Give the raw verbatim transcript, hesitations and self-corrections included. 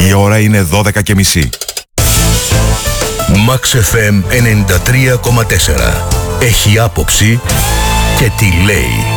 Η ώρα είναι δώδεκα και μισή. Max εφ εμ ενενήντα τρία κόμμα τέσσερα. Έχει άποψη και τι λέει.